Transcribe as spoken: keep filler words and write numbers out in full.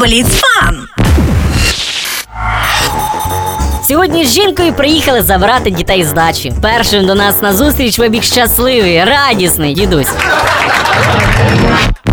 Blitz Fun. Сьогодні з жінкою приїхали забирати дітей з дачі. Першим до нас на зустріч вибіг щасливий, радісний дідусь.